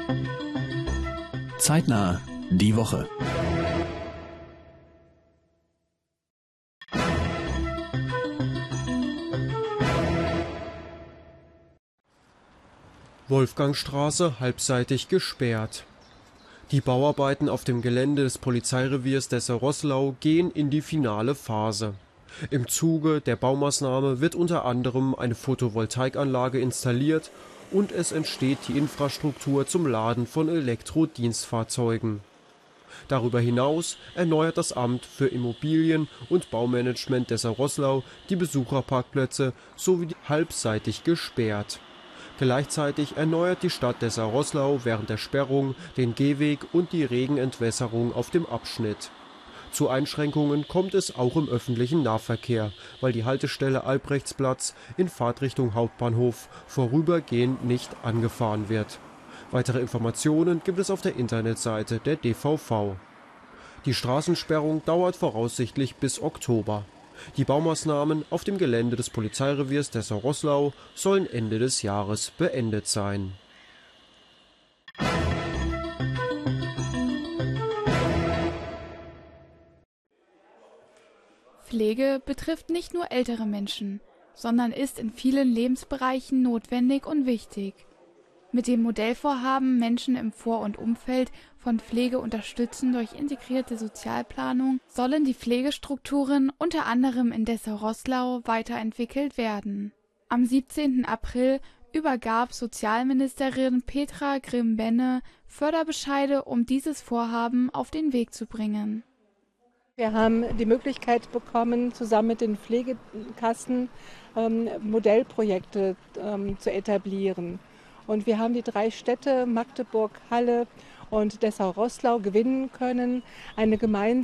Zeitnah die Woche. Wolfgangstraße halbseitig gesperrt. Die Bauarbeiten auf dem Gelände des Polizeireviers Dessau-Roßlau gehen in die finale Phase. Im Zuge der Baumaßnahme wird unter anderem eine Photovoltaikanlage installiert und es entsteht die Infrastruktur zum Laden von Elektrodienstfahrzeugen. Darüber hinaus erneuert das Amt für Immobilien- und Baumanagement Dessau-Roßlau die Besucherparkplätze sowie halbseitig gesperrt. Gleichzeitig erneuert die Stadt Dessau-Roßlau während der Sperrung den Gehweg und die Regenentwässerung auf dem Abschnitt. Zu Einschränkungen kommt es auch im öffentlichen Nahverkehr, weil die Haltestelle Albrechtsplatz in Fahrtrichtung Hauptbahnhof vorübergehend nicht angefahren wird. Weitere Informationen gibt es auf der Internetseite der DVV. Die Straßensperrung dauert voraussichtlich bis Oktober. Die Baumaßnahmen auf dem Gelände des Polizeireviers Dessau-Roßlau sollen Ende des Jahres beendet sein. Pflege betrifft nicht nur ältere Menschen, sondern ist in vielen Lebensbereichen notwendig und wichtig. Mit dem Modellvorhaben Menschen im Vor- und Umfeld von Pflege unterstützen durch integrierte Sozialplanung sollen die Pflegestrukturen unter anderem in Dessau-Roßlau weiterentwickelt werden. Am 17. April übergab Sozialministerin Petra Grimm-Benne Förderbescheide, um dieses Vorhaben auf den Weg zu bringen. Wir haben die Möglichkeit bekommen, zusammen mit den Pflegekassen Modellprojekte zu etablieren. Und wir haben die 3 Städte Magdeburg, Halle und Dessau-Roßlau gewinnen können, eine gemeinsame